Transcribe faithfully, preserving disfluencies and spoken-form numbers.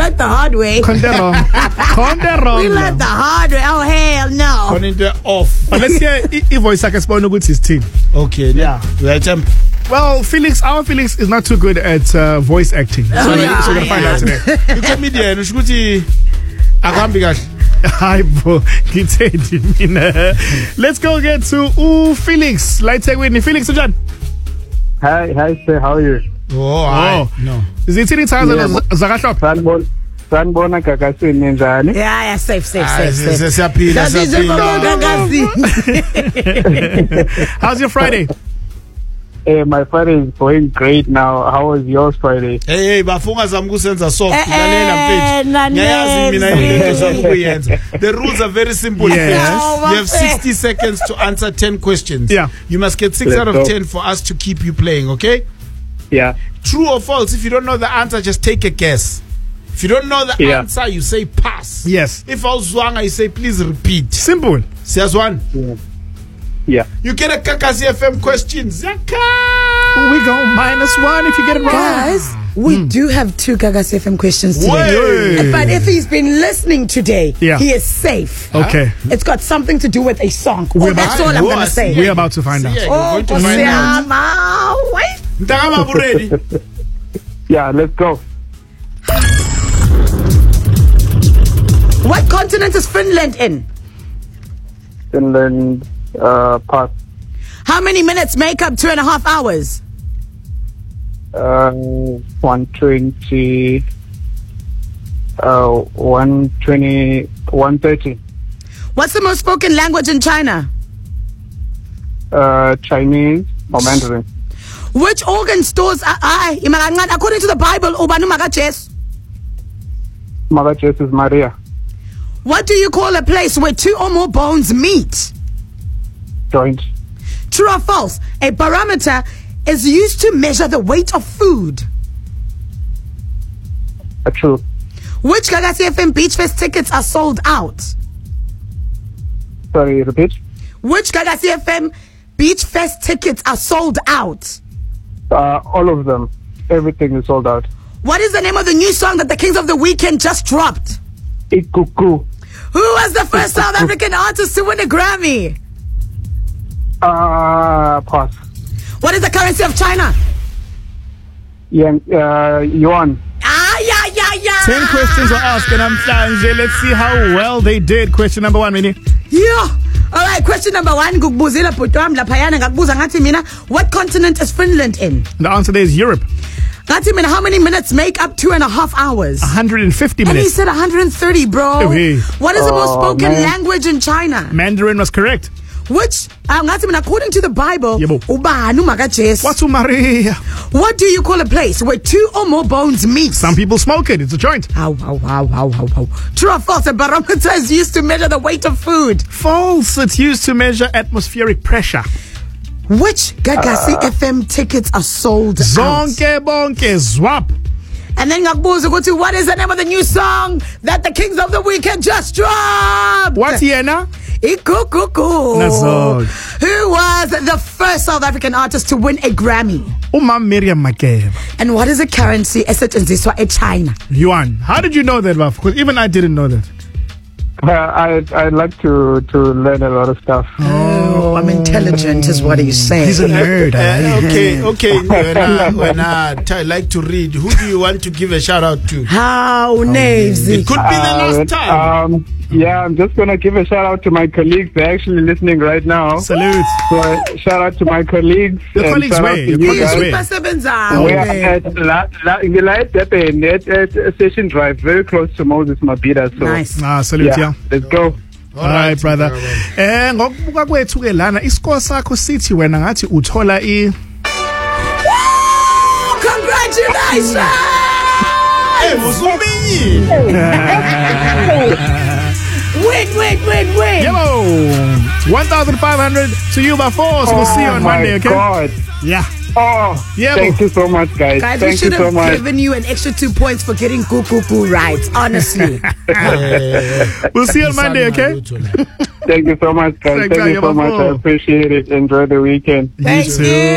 like the hard way. Condero. Condero. We like the hard way. Oh, hell no. Koninto off. But let's hear i voice like a good his team. Okay, yeah. Right, um, well, Felix, our Felix is not too good at uh, voice acting. So, Oh, we're, yeah, so we're gonna find yeah. out today. you comedian, ushukuthi akambi kahle. Hi, bro. Let's go get to Ooh, Felix. Let's take Whitney. Felix, John. Hi, hi, sir. How are you? Oh, I, no. Is it any times Zakashop? Sanbona, Sanbona Kakasini njani? Yeah, yeah, safe, safe, Ah, safe, safe. siyaphila, siyaphila. How's your Friday? Hey, my Friday is going great now. How was yours Friday? Hey, hey, bafunga zami kusenza soft. Eh, Lalela mfethu. eh, Ngiyayazi mina nanenza. into zami kuyenza. The rules are very simple. Yes. No, You have Mafe. sixty seconds to answer ten questions. Yeah. You must get six Let's out of go. ten for us to keep you playing, okay? Yeah. True or false? If you don't know the answer, just take a guess. If you don't know the Yeah. answer, you say pass. Yes. If awuzwanga, you say please repeat. Simple. Siyazwana? Yeah. Yeah. You get a Kakasi F M question. Zaka! We go minus one if you get it wrong. Guys, we do have two Gagas F M questions today. Way. But if he's been listening today, Yeah. he is safe. Okay. It's got something to do with a song. We're Oh, that's about- all I'm Oh, going I to say. see. We're about to find out. Yeah, Oh, you're going to find out. Kosiama, wait. Mtakama ready? Yeah, let's go. What continent is Finland in? Finland, uh, pass. How many minutes make up two and a half hours? Uh, one twenty, uh, one twenty, one thirty. What's the most spoken language in China? Uh, Chinese or Mandarin. Which organ stores I according to the Bible? Ubanu magaches. Mother Jesus Maria. What do you call a place where two or more bones meet? Joint. True or false? A barometer is used to measure the weight of food. Uh, true. Which Gagasi F M Beach Fest tickets are sold out? Sorry, repeat. Which Gagasi F M Beach Fest tickets are sold out? Uh, all of them. Everything is sold out. What is the name of the new song that the Kings of the Weekend just dropped? Ikuku. Who was the first South African artist to win a Grammy? Uh, pass. What is the currency of China? Yen, uh, yuan. Ah, yeah, yeah, yeah. Ten questions were asked, and I'm flying. Let's see how well they did. Question number one, Minnie. Yeah. All right, question number one. Ngukubuzela bhuti wami laphayana ngakubuza ngathi mina, what continent is Finland in? The answer there is Europe. Ngathi mina, how many minutes make up two and a half hours? one hundred fifty And he minutes. said one hundred thirty, bro. Okay. What is the most Oh, spoken man. language in China? Mandarin was correct. Which, uh, ngathi mina, according to the Bible, Yebo. ubanu magajesu. What's Maria? What do you call a place where two or more bones meet? Some people smoke it. It's a joint. How, how, how, how, how, how. True or false? A barometer is used to measure the weight of food. False. It's used to measure atmospheric pressure. Which Gagasi F M tickets are sold out? Zonke bonke zwap. And then ngakubuza ukuthi, what is the name of the new song that the Kings of the Weekend just dropped? What's yena? Ikukuku. Nazog. Who was the first South African artist to win a Grammy? Uma Miriam Makeba. And what is the currency esetshenziswa eChina? Yuan. How did you know that, Baf? Because even I didn't know that. Uh, I I like to to learn a lot of stuff. Oh, I'm intelligent is what he's saying. He's a nerd. Uh, eh? okay, okay. When I, when I t- like to read, who do you want to give a shout out to? How Navesy. It could be the Uh, last time. Um, yeah, I'm just gonna give a shout out to my colleagues. They're actually listening right now. Salute. So uh, shout out to my colleagues. Your and colleagues shout out where? to Your you colleagues guys. where? Basebenzayo, We are babe. at La, La, in the light Durban, at, at uh, Station Drive, very close to Moses Mabhida. So Nice. Ah, salute, yeah, yeah. let's go. All right, brother. Eh, ngokubuka kwethu ke lana isikole sakho sithi wena ngathi uthola i Congratulations! Hey, Musuminyi. Wait, wait, wait, wait. Yellow. one thousand five hundred to you by force. We'll see you on my Monday, okay? God. Yeah. Oh, Yeah, thank bro. you so much, guys. Guys, we thank you should so have much. given you an extra two points for getting Kukuku right, honestly. We'll see you on Monday, okay? Thank you so much, guys. Thank Thank you, you so much. I Yabafo. appreciate it. Enjoy the weekend. You Thank too. you.